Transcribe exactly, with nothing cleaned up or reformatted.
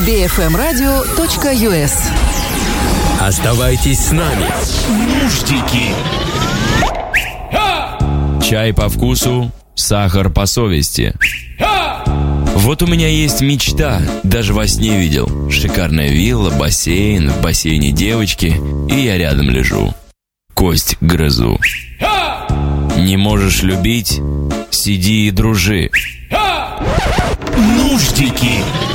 би эф эм радио точка ю эс. Оставайтесь с нами. Нуждики. Чай по вкусу, сахар по совести. Вот у меня есть мечта, даже во сне видел. Шикарная вилла, бассейн, в бассейне девочки, и я рядом лежу. Кость грызу. Не можешь любить? Сиди и дружи. Нуждики.